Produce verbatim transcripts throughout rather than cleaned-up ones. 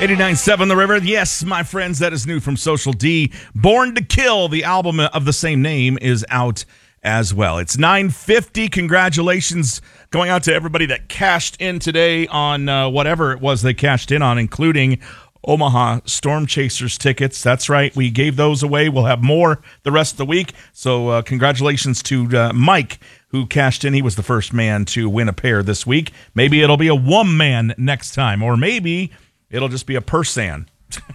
eighty-nine point seven The River. Yes, my friends, that is new from Social D. Born to Kill, the album of the same name, is out as well. It's nine fifty. Congratulations going out to everybody that cashed in today on uh, whatever it was they cashed in on, including Omaha Storm Chasers tickets. That's right. We gave those away. We'll have more the rest of the week. So uh, congratulations to uh, Mike, who cashed in. He was the first man to win a pair this week. Maybe it'll be a one man next time, or maybe it'll just be a person.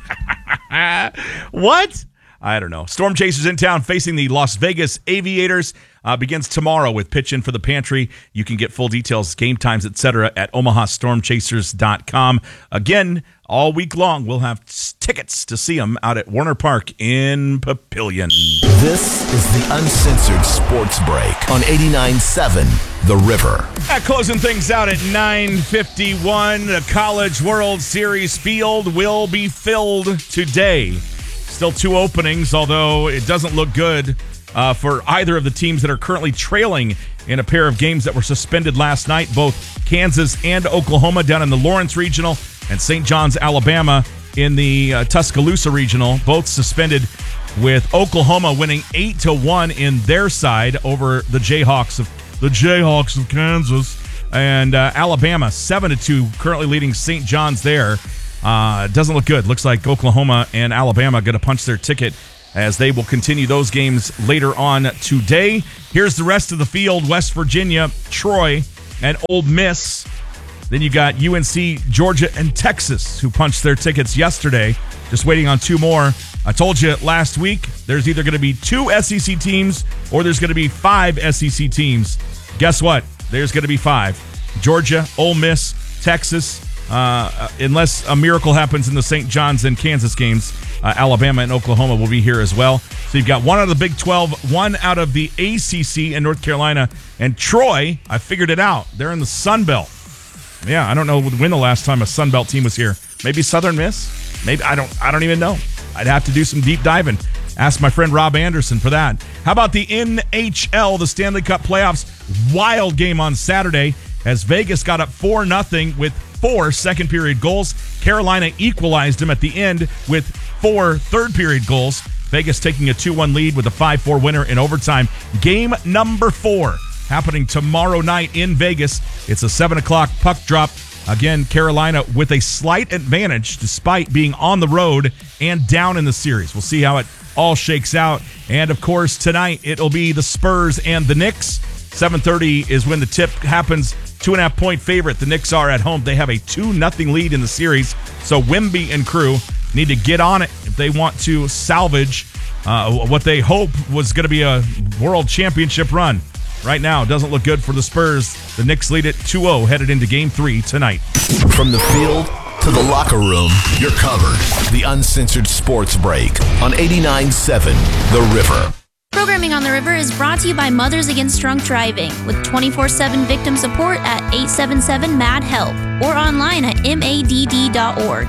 What? I don't know. Storm Chasers in town facing the Las Vegas Aviators. Uh, begins tomorrow with Pitch In for the Pantry. You can get full details, game times, et cetera at omaha storm chasers dot com. Again, all week long, we'll have tickets to see them out at Warner Park in Papillion. This is the Uncensored Sports Break on eighty-nine point seven The River. Uh, closing things out at nine fifty-one, the College World Series field will be filled today. Still two openings, although it doesn't look good uh, for either of the teams that are currently trailing in a pair of games that were suspended last night. Both Kansas and Oklahoma down in the Lawrence Regional, and Saint John's, Alabama in the uh, Tuscaloosa Regional, both suspended, with Oklahoma winning eight to one in their side over the Jayhawks of the Jayhawks of Kansas, and uh, Alabama seven to two currently leading Saint John's there. Uh, doesn't look good. Looks like Oklahoma and Alabama going to punch their ticket as they will continue those games later on today. Here's the rest of the field: West Virginia, Troy, and Ole Miss. Then you got U N C, Georgia, and Texas, who punched their tickets yesterday. Just waiting on two more. I told you last week, there's either going to be two S E C teams or there's going to be five S E C teams. Guess what? There's going to be five. Georgia, Ole Miss, Texas, uh, unless a miracle happens in the Saint John's and Kansas games, uh, Alabama and Oklahoma will be here as well. So you've got one out of the Big twelve, one out of the A C C in North Carolina, and Troy, I figured it out. They're in the Sun Belt. Yeah, I don't know when the last time a Sun Belt team was here. Maybe Southern Miss? Maybe I don't I don't even know. I'd have to do some deep diving. Ask my friend Rob Anderson for that. How about the N H L, the Stanley Cup playoffs? Wild game on Saturday as Vegas got up four nothing with four second-period goals. Carolina equalized them at the end with four third-period goals. Vegas taking a two one lead with a five four winner in overtime. Game number four happening tomorrow night in Vegas. It's a seven o'clock puck drop. Again, Carolina with a slight advantage despite being on the road and down in the series. We'll see how it all shakes out. And, of course, tonight it'll be the Spurs and the Knicks. seven thirty is when the tip happens. Two and a half point favorite. The Knicks are at home. They have a two nothing lead in the series. So Wemby and crew need to get on it if they want to salvage uh, what they hope was going to be a world championship run. Right now, it doesn't look good for the Spurs. The Knicks lead it two oh headed into game three tonight. From the field to the locker room, you're covered. The Uncensored Sports Break on eighty-nine point seven The River. Programming on the River is brought to you by Mothers Against Drunk Driving with twenty-four seven victim support at eight seven seven M A D HELP or online at M A D D dot org.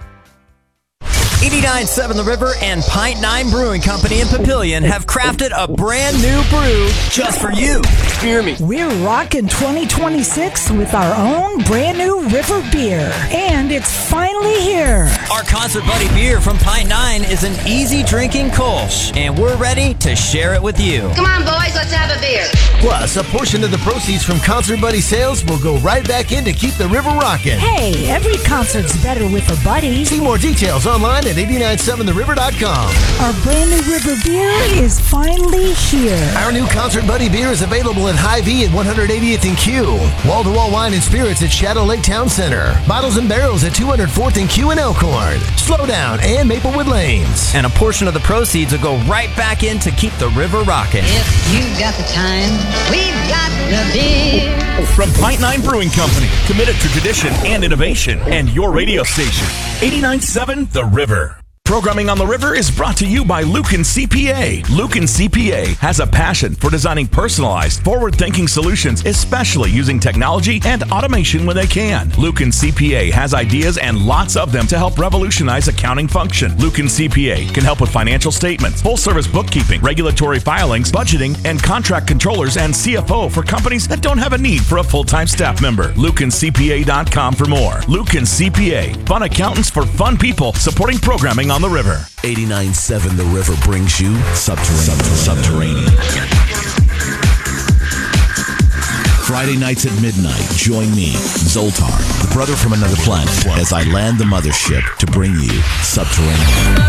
eighty-nine point seven The River and Pint Nine Brewing Company in Papillion have crafted a brand new brew just for you. Hear me. We're rocking twenty twenty-six with our own brand new River beer, and it's finally here. Our Concert Buddy beer from Pint Nine is an easy drinking Kolsch, and we're ready to share it with you. Come on, boys, let's have a beer. Plus, a portion of the proceeds from Concert Buddy sales will go right back in to keep the river rocking. Hey, every concert's better with a buddy. See more details online at eighty-nine point seven the river dot com. Our brand new River beer is finally here. Our new Concert Buddy beer is available in Hy-Vee at one hundred eightieth and Q. Wall-to-wall wine and spirits at Shadow Lake Town Center. Bottles and barrels at two hundred fourth and Q in Elkhorn. Slowdown and Maplewood Lanes. And a portion of the proceeds will go right back in to keep the river rocking. If you've got the time, we've got the beer. From Pint Nine Brewing Company, committed to tradition and innovation, and your radio station, eighty-nine point seven The River. Programming on the River is brought to you by Lucan C P A. Lucan C P A has a passion for designing personalized, forward-thinking solutions, especially using technology and automation when they can. Lucan C P A has ideas and lots of them to help revolutionize accounting function. Lucan C P A can help with financial statements, full-service bookkeeping, regulatory filings, budgeting, and contract controllers and C F O for companies that don't have a need for a full-time staff member. Lucan C P A dot com for more. Lucan C P A, fun accountants for fun people supporting programming on the River. eighty-nine point seven The River brings you Subterranean. Subterranean. Friday nights at midnight, join me, Zoltar, the brother from another planet, as I land the mothership to bring you Subterranean.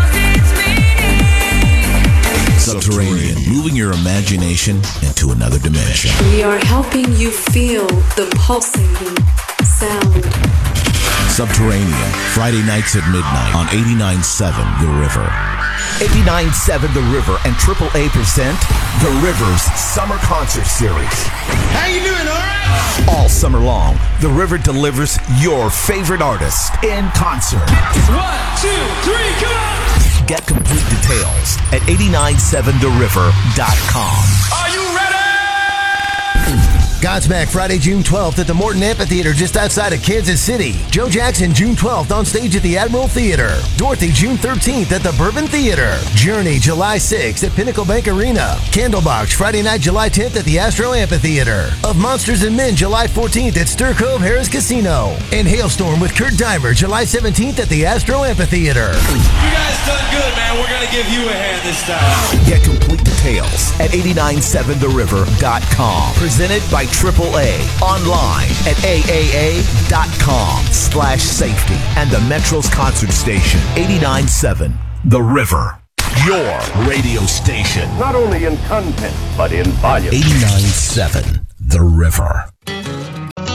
Subterranean, moving your imagination into another dimension. We are helping you feel the pulsing sound. Subterranean, Friday nights at midnight on eighty-nine point seven The River. eighty-nine point seven The River and Triple A present The River's Summer Concert Series. How you doing, all right? All summer long, The River delivers your favorite artist in concert. One, two, three, come on! Get complete details at eighty-nine point seven the river dot com. Are you ready? Godsmack Friday, June twelfth at the Morton Amphitheater just outside of Kansas City. Joe Jackson, June twelfth on stage at the Admiral Theater. Dorothy, June thirteenth at the Bourbon Theater. Journey, July sixth at Pinnacle Bank Arena. Candlebox, Friday night, July tenth at the Astro Amphitheater. Of Monsters and Men, July fourteenth at Stir Cove Harris Casino. And Hailstorm with Kurt Dimer, July seventeenth at the Astro Amphitheater. You guys done good, man. We're going to give you a hand this time. Get complete details at eighty-nine point seven the river dot com. Presented by Triple A. Online at A A A dot com slash safety. And the Metro's concert station, eighty-nine point seven The River. Your radio station. Not only in content, but in volume. eighty-nine point seven The River.